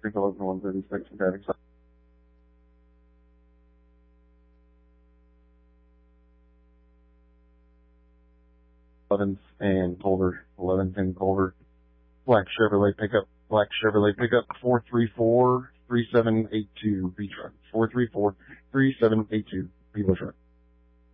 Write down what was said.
Springfield, 136, driving south. 11th and Culver, 11th and Culver. Black Chevrolet pickup, 434-3782, B truck, 434-3782, Beaver truck.